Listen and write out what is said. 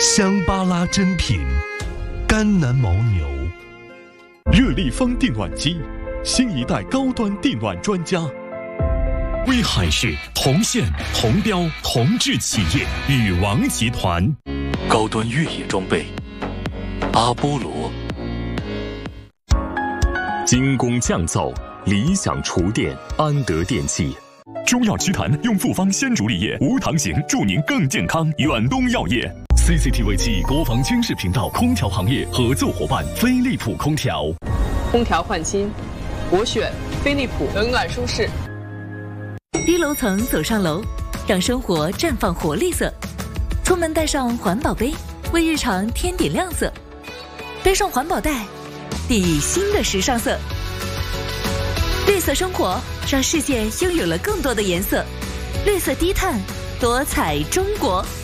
香巴拉珍品，甘南牦牛。 热力方电暖机，新一代高端电暖专家。威海市同县同标同质企业禹王集团，高端越野装备，阿波罗。精工匠造，理想厨电，安德电器。中药祛痰用复方鲜竹沥液，无糖型，祝您更健康。远东药业。CCTV 7国防军事频道空调行业合作伙伴飞利浦空调。 空调换新，我选飞利浦，冷暖舒适。 低楼层走上楼，让生活绽放活力色。出门带上环保杯，为日常添点亮色。背上环保袋，定义新的时尚色。绿色生活，让世界拥有了更多的颜色。绿色低碳，多彩中国。